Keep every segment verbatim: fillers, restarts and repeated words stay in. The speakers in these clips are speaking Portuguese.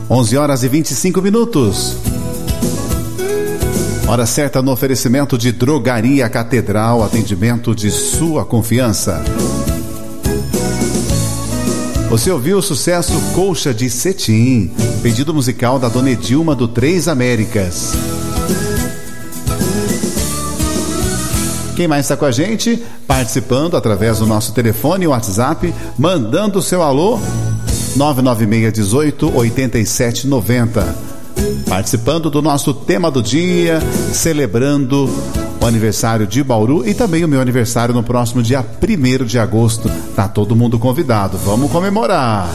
onze horas e vinte e cinco minutos. Hora certa no oferecimento de Drogaria Catedral, atendimento de sua confiança. Você ouviu o sucesso Colcha de Cetim, pedido musical da Dona Edilma do Três Américas. Quem mais está com a gente? Participando através do nosso telefone e WhatsApp, mandando o seu alô, nove nove seis um oito, oito sete nove zero. Participando do nosso tema do dia, celebrando o aniversário de Bauru e também o meu aniversário no próximo dia primeiro de agosto. Tá todo mundo convidado, vamos comemorar.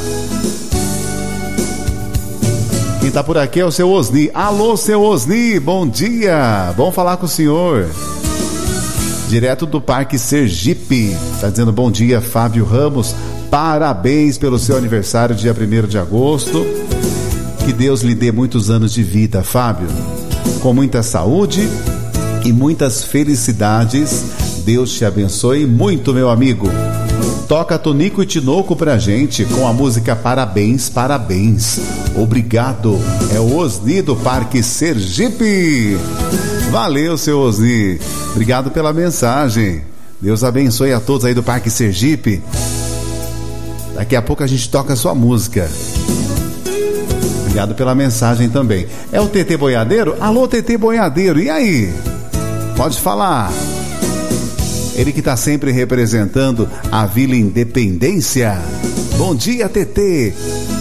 Quem tá por aqui é o seu Osni. Alô, seu Osni, bom dia, bom falar com o senhor. Direto do Parque Sergipe, tá dizendo bom dia, Fábio Ramos, parabéns pelo seu aniversário dia primeiro de agosto. Que Deus lhe dê muitos anos de vida, Fábio, com muita saúde e muitas felicidades. Deus te abençoe muito, meu amigo. Toca Tonico e Tinoco pra gente com a música Parabéns, Parabéns. Obrigado. É o Osni do Parque Sergipe. Valeu, seu Osni. Obrigado pela mensagem. Deus abençoe a todos aí do Parque Sergipe. Daqui a pouco a gente toca a sua música. Obrigado pela mensagem também. É o T T Boiadeiro? Alô, T T Boiadeiro, e aí? Pode falar. Ele que está sempre representando a Vila Independência. Bom dia, T T.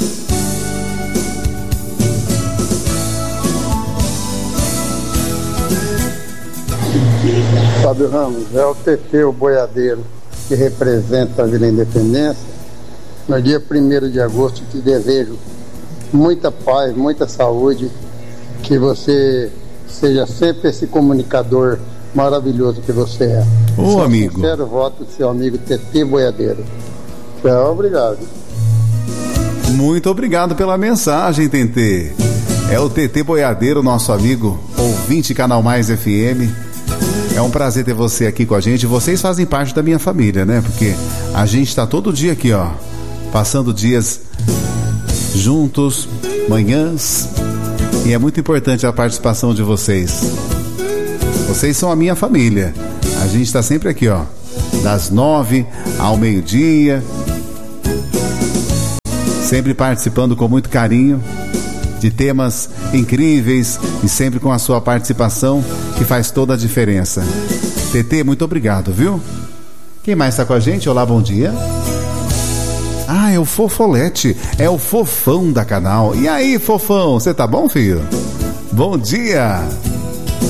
Fábio Ramos, é o T T, o boiadeiro, que representa a Vila Independência. No dia primeiro de agosto te desejo muita paz, muita saúde, que você seja sempre esse comunicador maravilhoso que você é. Ô, seu amigo. Sincero voto do seu amigo T T Boiadeiro. Tchau, obrigado. Muito obrigado pela mensagem, T T. É o T T Boiadeiro, nosso amigo, ouvinte Canal Mais F M. É um prazer ter você aqui com a gente. Vocês fazem parte da minha família, né? Porque a gente está todo dia aqui, ó, passando dias juntos, manhãs, e é muito importante a participação de vocês. Vocês são a minha família. A gente está sempre aqui, ó, das nove ao meio-dia, sempre participando com muito carinho de temas incríveis e sempre com a sua participação que faz toda a diferença. T T, muito obrigado, viu? Quem mais está com a gente? Olá, bom dia. Ah, é o Fofolete, é o fofão da canal. E aí, fofão, você tá bom, filho? Bom dia.